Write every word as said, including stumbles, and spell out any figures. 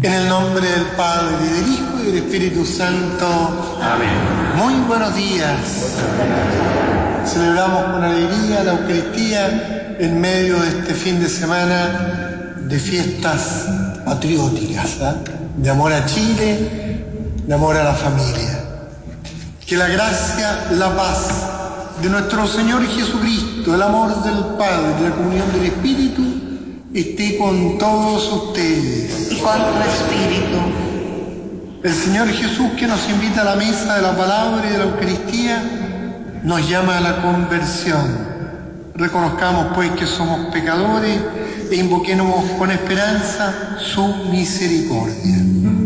En el nombre del Padre, y del Hijo, y del Espíritu Santo. Amén. Muy buenos días. Celebramos con alegría la Eucaristía en medio de este fin de semana de fiestas patrióticas, ¿eh? De amor a Chile, de amor a la familia. Que la gracia, la paz de nuestro Señor Jesucristo, el amor del Padre y la comunión del Espíritu esté con todos ustedes. Y con tu espíritu. El Señor Jesús, que nos invita a la mesa de la palabra y de la Eucaristía, nos llama a la conversión. Reconozcamos pues que somos pecadores e invoquemos con esperanza su misericordia.